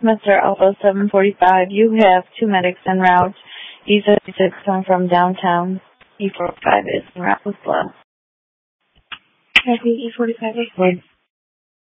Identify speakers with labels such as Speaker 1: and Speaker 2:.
Speaker 1: Mr. Alpha 745, you have 2 medics en route. E36 coming from downtown. E45 is en route with blood.
Speaker 2: Copy, E45 is